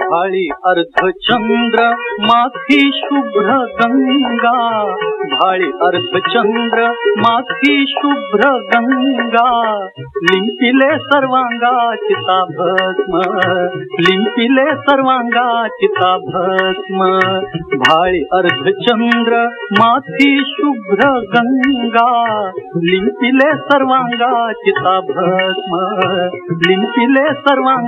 भाळी अर्धचंद्र माथी शुभ्र गंगा, भाळी अर्धचंद्र माथी शुभ्र गंगा, लिंपिले सर्वांगा चिता भस्म, लिंपिले सर्वांगा चिता भस्म, भाळी अर्धचंद्र माथी शुभ्र गंगा, लिंपिले सर्वांगा चिता भस्म, लिंपिले सर्वांगा